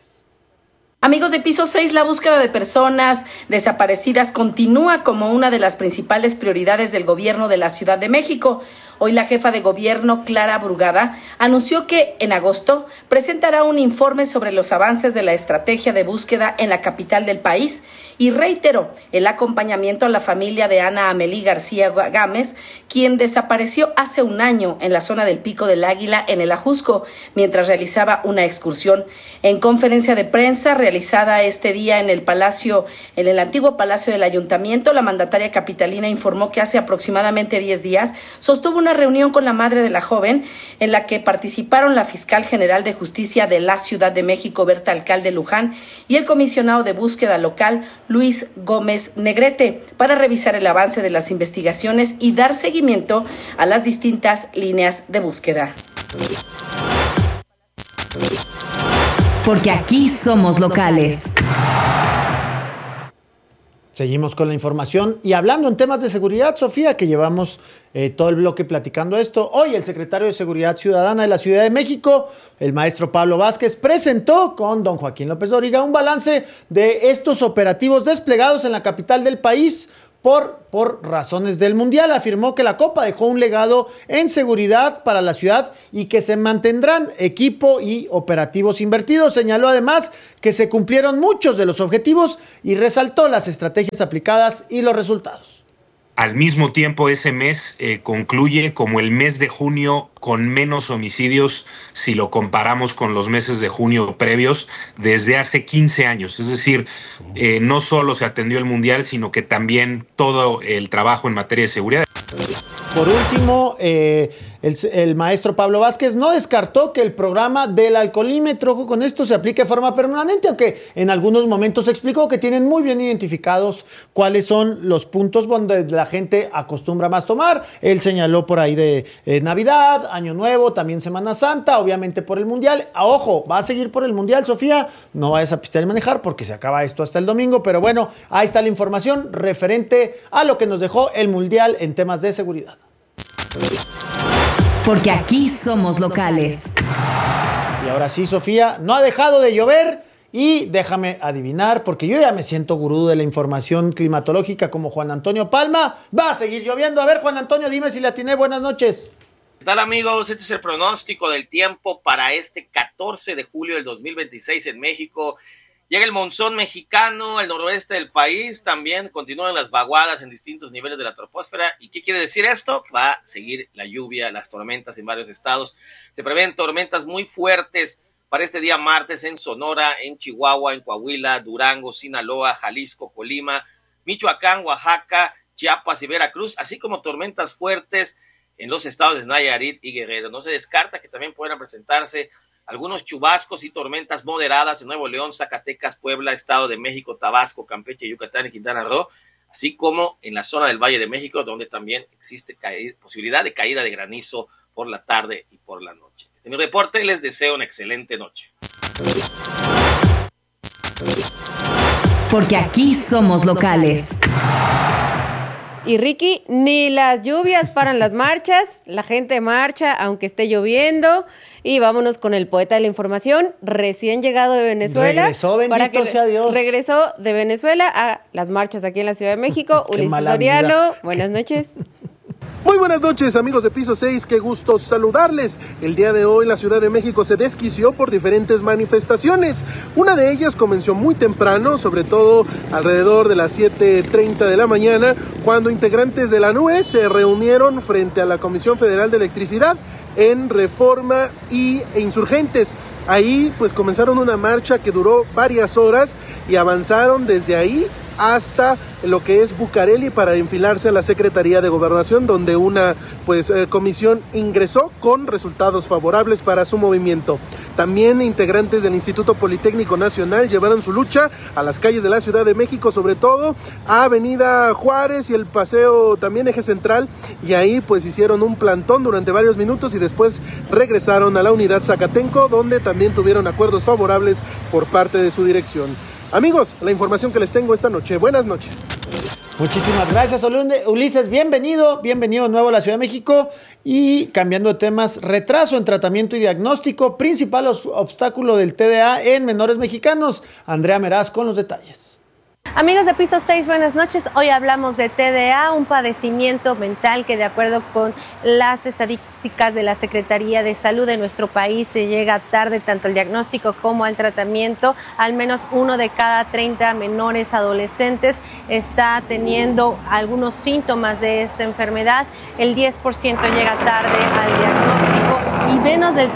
Amigos de Piso 6, la búsqueda de personas desaparecidas continúa como una de las principales prioridades del gobierno de la Ciudad de México. Hoy la jefa de gobierno, Clara Brugada, anunció que en agosto presentará un informe sobre los avances de la estrategia de búsqueda en la capital del país, y reiteró el acompañamiento a la familia de Ana Amelí García Gámez, quien desapareció hace un año en la zona del Pico del Águila en el Ajusco, mientras realizaba una excursión. En conferencia de prensa realizada este día en el antiguo Palacio del Ayuntamiento, la mandataria capitalina informó que hace aproximadamente 10 días sostuvo una reunión con la madre de la joven, en la que participaron la fiscal general de justicia de la Ciudad de México, Berta Alcalde Luján, y el comisionado de búsqueda local, Luis Gómez Negrete, para revisar el avance de las investigaciones y dar seguimiento a las distintas líneas de búsqueda. Porque aquí somos locales. Seguimos con la información y hablando en temas de seguridad, Sofía, que llevamos todo el bloque platicando esto. Hoy el secretario de Seguridad Ciudadana de la Ciudad de México, el maestro Pablo Vázquez, presentó con don Joaquín López Dóriga un balance de estos operativos desplegados en la capital del país por razones del Mundial. Afirmó que la Copa dejó un legado en seguridad para la ciudad y que se mantendrán equipo y operativos invertidos. Señaló además que se cumplieron muchos de los objetivos y resaltó las estrategias aplicadas y los resultados. Al mismo tiempo, ese mes concluye como el mes de junio con menos homicidios si lo comparamos con los meses de junio previos desde hace 15 años. Es decir, no solo se atendió el Mundial, sino que también todo el trabajo en materia de seguridad. Por último, el maestro Pablo Vázquez no descartó que el programa del alcoholímetro, ojo con esto, se aplique de forma permanente, aunque en algunos momentos explicó que tienen muy bien identificados cuáles son los puntos donde la gente acostumbra más tomar. Él señaló por ahí de Navidad, Año Nuevo, también Semana Santa, obviamente por el Mundial. Ojo, va a seguir por el Mundial, Sofía, no vayas a pistear y manejar porque se acaba esto hasta el domingo, pero bueno, ahí está la información referente a lo que nos dejó el Mundial en temas de seguridad. Porque aquí somos locales. Y ahora sí, Sofía, no ha dejado de llover y déjame adivinar, porque yo ya me siento gurú de la información climatológica como Juan Antonio Palma. Va a seguir lloviendo. A ver, Juan Antonio, dime si le atiné. Buenas noches. ¿Qué tal, amigos? Este es el pronóstico del tiempo para este 14 de julio del 2026 en México. Llega el monzón mexicano al noroeste del país, también continúan las vaguadas en distintos niveles de la troposfera. ¿Y qué quiere decir esto? Va a seguir la lluvia, las tormentas en varios estados. Se prevén tormentas muy fuertes para este día martes en Sonora, en Chihuahua, en Coahuila, Durango, Sinaloa, Jalisco, Colima, Michoacán, Oaxaca, Chiapas y Veracruz, así como tormentas fuertes en los estados de Nayarit y Guerrero. No se descarta que también puedan presentarse algunos chubascos y tormentas moderadas en Nuevo León, Zacatecas, Puebla, Estado de México, Tabasco, Campeche, Yucatán y Quintana Roo, así como en la zona del Valle de México, donde también existe posibilidad de caída de granizo por la tarde y por la noche. Este es mi reporte, les deseo una excelente noche. Porque aquí somos locales. Y Ricky, ni las lluvias paran las marchas, la gente marcha aunque esté lloviendo. Y vámonos con el poeta de la información, recién llegado de Venezuela. Regresó, bendito sea Dios. Regresó de Venezuela a las marchas aquí en la Ciudad de México. Ulises Soriano, buenas noches. Muy buenas noches, amigos de Piso 6, qué gusto saludarles. El día de hoy la Ciudad de México se desquició por diferentes manifestaciones. Una de ellas comenzó muy temprano, sobre todo alrededor de las 7:30 de la mañana, cuando integrantes de la NUE se reunieron frente a la Comisión Federal de Electricidad en Reforma e Insurgentes. Ahí pues comenzaron una marcha que duró varias horas y avanzaron desde ahí hasta lo que es Bucareli para enfilarse a la Secretaría de Gobernación, donde una comisión ingresó con resultados favorables para su movimiento. También integrantes del Instituto Politécnico Nacional llevaron su lucha a las calles de la Ciudad de México, sobre todo a Avenida Juárez y el Paseo también Eje Central, y ahí pues hicieron un plantón durante varios minutos y después regresaron a la Unidad Zacatenco, donde también tuvieron acuerdos favorables por parte de su dirección. Amigos, la información que les tengo esta noche. Buenas noches. Muchísimas gracias, Ulises. Bienvenido de nuevo a la Ciudad de México. Y cambiando de temas, retraso en tratamiento y diagnóstico, principal obstáculo del TDA en menores mexicanos. Andrea Meraz con los detalles. Amigos de Piso 6, buenas noches. Hoy hablamos de TDA, un padecimiento mental que de acuerdo con las estadísticas de la Secretaría de Salud de nuestro país se llega tarde tanto al diagnóstico como al tratamiento. Al menos 1 de cada 30 menores adolescentes está teniendo algunos síntomas de esta enfermedad. El 10% llega tarde al diagnóstico y menos del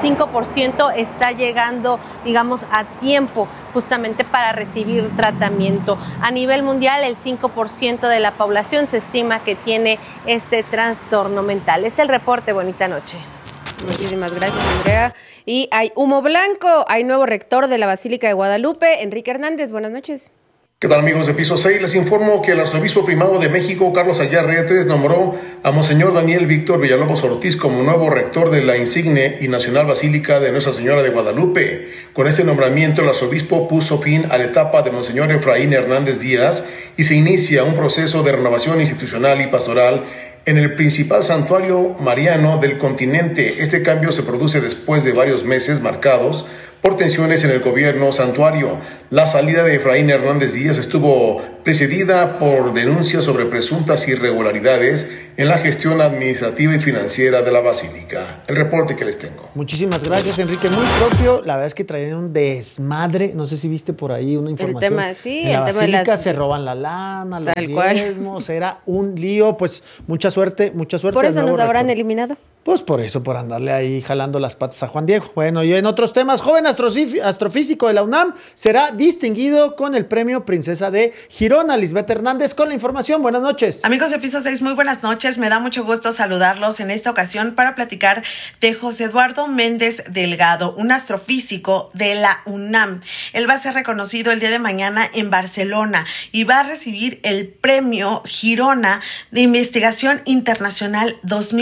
5% está llegando, digamos, a tiempo justamente para recibir tratamiento. A nivel mundial, el 5% de la población se estima que tiene este trastorno mental. Es el reporte. Bonita noche. Muchísimas gracias, Andrea. Y hay humo blanco. Hay nuevo rector de la Basílica de Guadalupe, Enrique Hernández. Buenas noches. ¿Qué tal, amigos de Piso 6? Les informo que el arzobispo primado de México, Carlos Aguilar Retes, nombró a Monseñor Daniel Víctor Villalobos Ortiz como nuevo rector de la insigne y nacional Basílica de Nuestra Señora de Guadalupe. Con este nombramiento, el arzobispo puso fin a la etapa de Monseñor Efraín Hernández Díaz y se inicia un proceso de renovación institucional y pastoral en el principal santuario mariano del continente. Este cambio se produce después de varios meses marcados por tensiones en el gobierno santuario. La salida de Efraín Hernández Díaz estuvo precedida por denuncias sobre presuntas irregularidades en la gestión administrativa y financiera de la Basílica. El reporte que les tengo. Muchísimas gracias, Enrique. Muy propio. La verdad es que traían un desmadre. No sé si viste por ahí una información. El tema, sí, en la el tema Basílica de las... se roban la lana, los diezmos. Era un lío. Pues mucha suerte. Por eso nos habrán eliminado. Pues por eso, por andarle ahí jalando las patas a Juan Diego. Bueno, y en otros temas, joven astrofísico de la UNAM será distinguido con el premio Princesa de Girona. Lisbeth Hernández con la información. Buenas noches. Amigos de Piso 6, muy buenas noches. Me da mucho gusto saludarlos en esta ocasión para platicar de José Eduardo Méndez Delgado, un astrofísico de la UNAM. Él va a ser reconocido el día de mañana en Barcelona y va a recibir el premio Girona de Investigación Internacional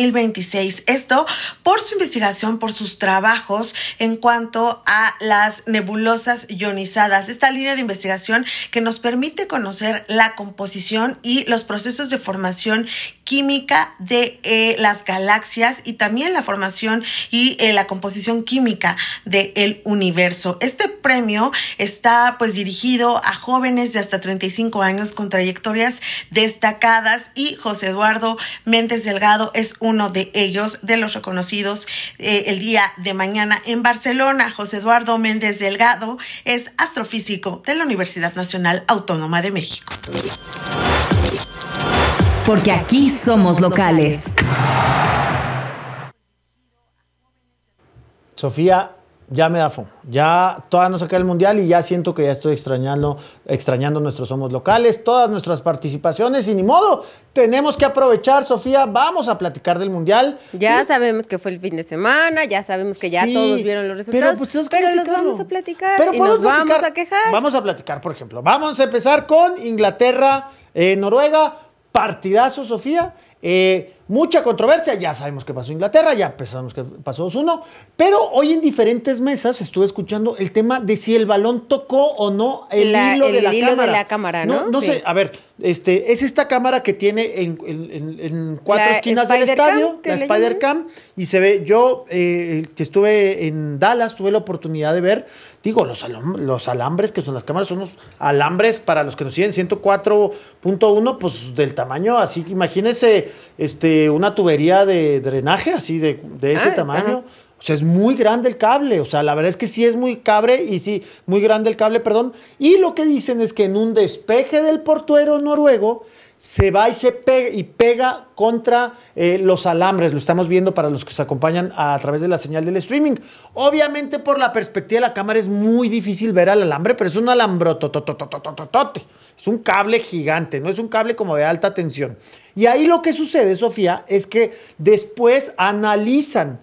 2026. Esto por su investigación, por sus trabajos en cuanto a las nebulosas ionizadas. Esta línea de investigación que nos permite conocer la composición y los procesos de formación química de las galaxias y también la formación y la composición química del universo. Este premio está pues dirigido a jóvenes de hasta 35 años con trayectorias destacadas y José Eduardo Méndez Delgado es uno de ellos, de los reconocidos el día de mañana en Barcelona. José Eduardo Méndez Delgado es astrofísico de la Universidad Nacional Autónoma de México. Porque aquí somos locales. Sofía, ya me da fomo. Ya todavía no saqué el mundial y ya siento que ya estoy extrañando nuestros Somos Locales, todas nuestras participaciones y ni modo. Tenemos que aprovechar, Sofía. Vamos a platicar del mundial. Ya sabemos que fue el fin de semana, ya sabemos que ya todos vieron los resultados. Pero los vamos a platicar y nos vamos a quejar. Vamos a platicar, por ejemplo. Vamos a empezar con Inglaterra, Noruega. Partidazo, Sofía. Mucha controversia, ya sabemos que pasó Inglaterra, ya pensamos que pasó 2-1, pero hoy en diferentes mesas estuve escuchando el tema de si el balón tocó o no el hilo de la cámara. No sí. Sé, a ver, es esta cámara que tiene en cuatro esquinas del estadio, la Spider-Cam, y se ve, yo que estuve en Dallas, tuve la oportunidad de ver, digo, los alambres, que son las cámaras, son los alambres, para los que nos siguen, 104.1, pues del tamaño, así que imagínense, una tubería de drenaje, así de ese tamaño. Ajá. O sea, es muy grande el cable. O sea, la verdad es que sí es muy grande el cable, perdón. Y lo que dicen es que en un despeje del portuero noruego se va y pega contra los alambres. Lo estamos viendo para los que se acompañan a través de la señal del streaming. Obviamente, por la perspectiva de la cámara es muy difícil ver al alambre, pero es un alambrotototototote. Es un cable gigante, no es un cable como de alta tensión. Y ahí lo que sucede, Sofía, es que después analizan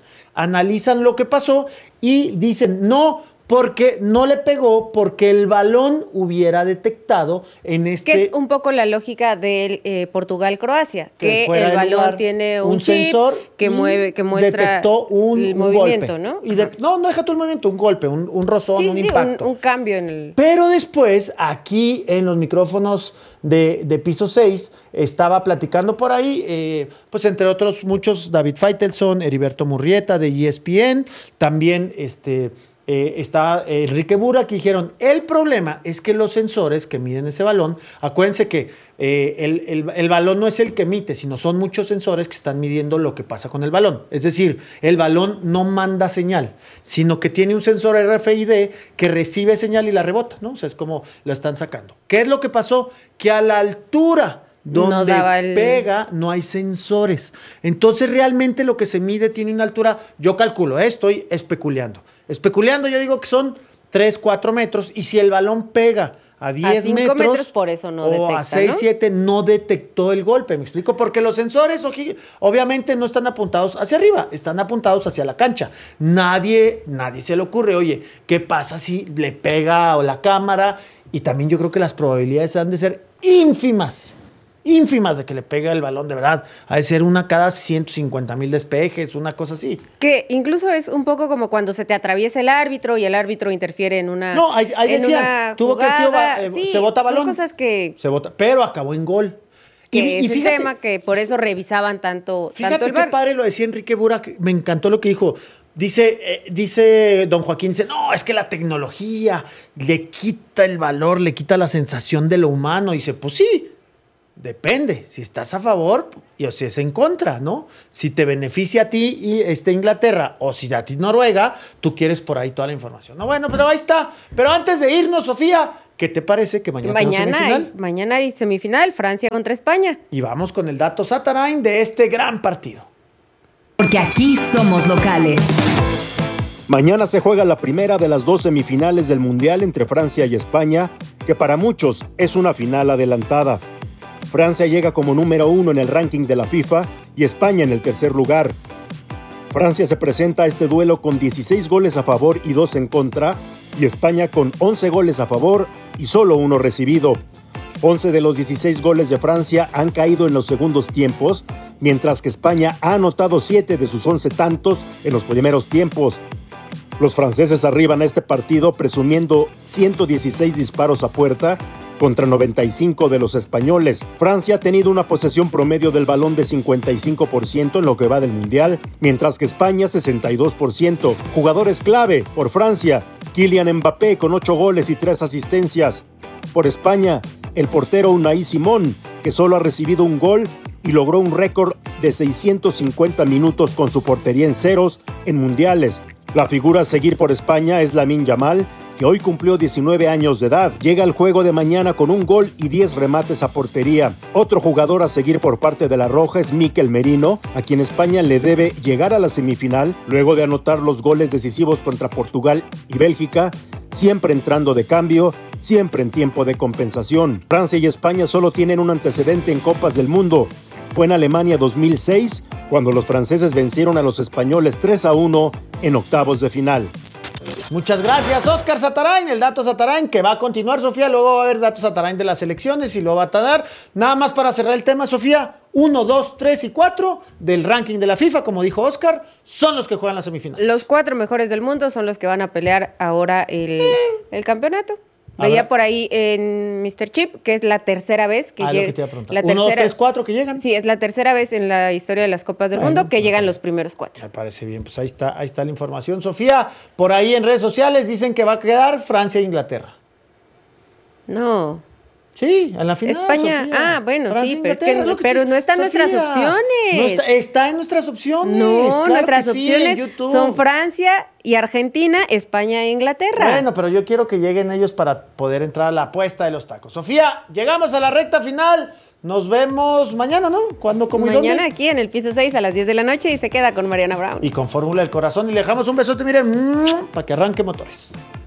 lo que pasó y dicen, no, porque no le pegó, porque el balón hubiera detectado en este... Que es un poco la lógica del Portugal-Croacia, que el balón tiene un chip sensor que muestra detectó el movimiento, golpe, ¿no? Y no deja todo el movimiento, un golpe, un rozón, un impacto. Un cambio en el... Pero después, aquí en los micrófonos de Piso 6, estaba platicando por ahí, pues entre otros muchos, David Feitelson, Heriberto Murrieta de ESPN, también está Enrique Bura, que dijeron, el problema es que los sensores que miden ese balón, acuérdense que el balón no es el que emite, sino son muchos sensores que están midiendo lo que pasa con el balón. Es decir, el balón no manda señal, sino que tiene un sensor RFID que recibe señal y la rebota, ¿no? O sea, es como lo están sacando. ¿Qué es lo que pasó? Que a la altura donde pega no hay sensores. Entonces, realmente lo que se mide tiene una altura, yo calculo, estoy especulando, yo digo que son 3-4 metros, y si el balón pega a 10 metros, por eso no o detecta, a 6-7, no detectó el golpe. ¿Me explico? Porque los sensores obviamente no están apuntados hacia arriba, están apuntados hacia la cancha. Nadie se le ocurre, oye, ¿qué pasa si le pega a la cámara Y también yo creo que las probabilidades han de ser ínfimas de que le pegue el balón de verdad. Ha de ser una cada 150,000 despejes, una cosa así. Que incluso es un poco como cuando se te atraviesa el árbitro y el árbitro interfiere en una. No, ahí decían, tuvo jugada. que se bota balón. Son cosas que. Se bota, pero acabó en gol. Y fíjate, el tema que por eso revisaban tanto. Fíjate el VAR. qué padre lo decía Enrique Burak. Me encantó lo que dijo. Dice don Joaquín, no, es que la tecnología le quita el valor, le quita la sensación de lo humano. Y dice, pues sí. Depende, si estás a favor o si es en contra, ¿no? Si te beneficia a ti y Inglaterra o si a ti Noruega, tú quieres por ahí toda la información. No, bueno, pero ahí está. Pero antes de irnos, Sofía, ¿qué te parece que mañana hay semifinal, Francia contra España? Y vamos con el dato Satarain de este gran partido. Porque aquí somos locales. Mañana se juega la primera de las 2 semifinales del Mundial entre Francia y España, que para muchos es una final adelantada. Francia llega como número 1 en el ranking de la FIFA y España en el tercer lugar. Francia se presenta a este duelo con 16 goles a favor y 2 en contra, y España con 11 goles a favor y solo 1 recibido. 11 de los 16 goles de Francia han caído en los segundos tiempos, mientras que España ha anotado 7 de sus 11 tantos en los primeros tiempos. Los franceses arriban a este partido presumiendo 116 disparos a puerta, contra 95 de los españoles. Francia ha tenido una posesión promedio del balón de 55% en lo que va del Mundial, mientras que España 62%. Jugadores clave por Francia, Kylian Mbappé con 8 goles y 3 asistencias. Por España, el portero Unai Simón, que solo ha recibido un gol y logró un récord de 650 minutos con su portería en ceros en mundiales. La figura a seguir por España es Lamine Yamal, que hoy cumplió 19 años de edad. Llega al juego de mañana con un gol y 10 remates a portería. Otro jugador a seguir por parte de la Roja es Mikel Merino, a quien España le debe llegar a la semifinal luego de anotar los goles decisivos contra Portugal y Bélgica, siempre entrando de cambio, siempre en tiempo de compensación. Francia y España solo tienen un antecedente en Copas del Mundo. Fue en Alemania 2006, cuando los franceses vencieron a los españoles 3-1 en octavos de final. Muchas gracias, Oscar Satarain, el dato Satarain, que va a continuar, Sofía. Luego va a haber datos Satarain de las elecciones y lo va a dar. Nada más para cerrar el tema, Sofía, 1, 2, 3 y 4 del ranking de la FIFA, como dijo Oscar, son los que juegan la semifinal. Los 4 mejores del mundo son los que van a pelear ahora el campeonato. Veía por ahí en Mr. Chip que es la tercera vez que llega. 1, 2, 3, 4 que llegan. Sí, es la tercera vez en la historia de las Copas del Mundo que llegan los primeros 4. Me parece bien, pues ahí está la información. Sofía, por ahí en redes sociales dicen que va a quedar Francia e Inglaterra. No. Sí, en la final. España, Sofía. Bueno, Francia, sí, pero no están nuestras opciones. Está en nuestras opciones. No, claro, nuestras opciones sí, son Francia y Argentina, España e Inglaterra. Bueno, pero yo quiero que lleguen ellos para poder entrar a la apuesta de los tacos. Sofía, llegamos a la recta final. Nos vemos mañana, ¿no? ¿Cuándo, cómo y dónde? Mañana aquí en el piso 6 a las 10 de la noche y se queda con Mariana Brown. Y con Fórmula del Corazón. Y le dejamos un besote, miren, para que arranque motores.